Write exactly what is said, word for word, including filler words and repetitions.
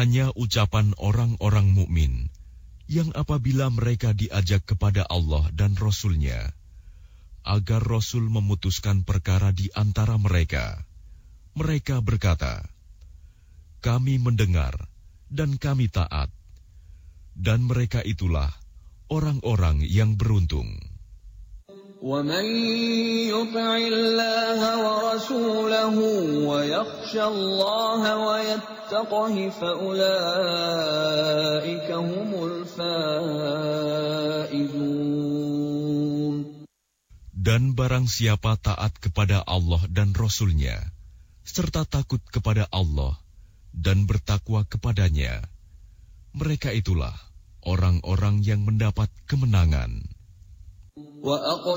hanya ucapan orang-orang mukmin yang apabila mereka diajak kepada Allah dan Rasul-Nya, agar Rasul memutuskan perkara di antara mereka, mereka berkata, "Kami mendengar dan kami taat," dan mereka itulah orang-orang yang beruntung. وَمَن يُطِعِ اللَّهَ وَرَسُولَهُ وَيَخْشَ اللَّهَ وَيَتَّقْهِ فَأُولَٰئِكَ هُمُ الْفَائِزُونَ. Dan barang siapa taat kepada Allah dan Rasul-Nya, serta takut kepada Allah dan bertakwa kepadanya, mereka itulah orang-orang yang mendapat kemenangan.